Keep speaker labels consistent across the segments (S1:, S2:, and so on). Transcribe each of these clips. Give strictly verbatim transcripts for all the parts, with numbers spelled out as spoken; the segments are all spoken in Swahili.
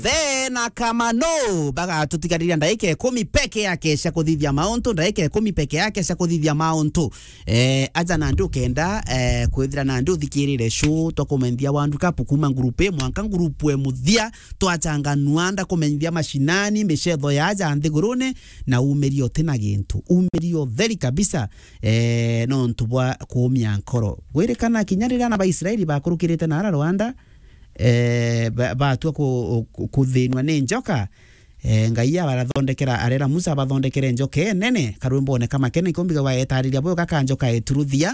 S1: Thena kama no baga tutigarira ndaike kumi peke yake cia kuthithia mauntu ndaike kumi peke yake cia kuthithia mauntu eh aja na ndu kenda eh kwithira na ndu thikirire show to kumendia wandu kapu kuma group e mwanka group e muthia twachanga nuanda kumendia mashinani michetho ya aja nthigurune na umerio tena gintu umerio theri kabisa eh no ntubwa kumia nkoro gwirikana kinyarira na Baisraeli bakurukirite na Rwanda eh batua ku kuthinwa ni njoka eh ngai ya barathondekera arera Musa bathondekere njoke nene karwimbo ne kama kene ikombiga wa etariria boyo kaka njoka eturuthia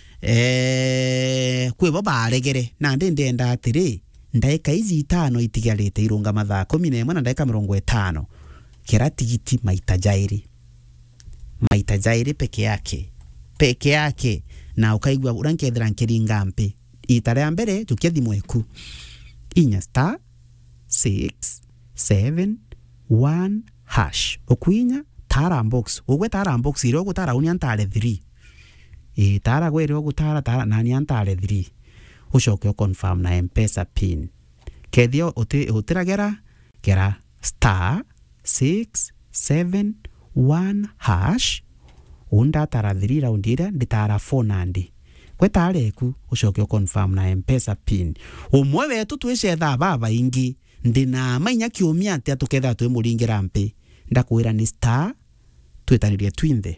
S1: eh kwibo baregere na ndi ndenda atiri ndaika izi itano itigarite irunga mathaa kumi na imwe na ndaika mirongo itano kira tigiti maita jairi maita jairi peke yake peke yake na ukaigwa urankethira nkiringa mpi itare mbere tukia thimweku inya star six seven one hash okuinya tara box ogwe tara box iro gutara unya ntare three e tara gwere ogutara tara nani antare three ucoke confirm na M-Pesa pin kedio ote otiragera gera star six seven one hash unda tara three raundira nditara four nandi kwetareku ucoke confirm na M-Pesa pin umwe wetu twicetha baba ingi ndina mainya kiumia ati atuketha twi muringira mpi ndakwira ni star twetanirie twinthe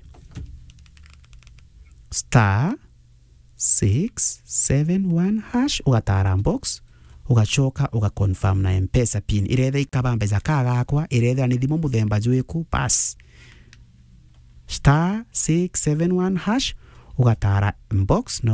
S1: star six seven one hash ugatara box ugachoka uga confirm na M-Pesa pin irethe ikabambe za kaga akwa irethe ni thimo muthemba jwiku pass star six seven one hash ugatara box na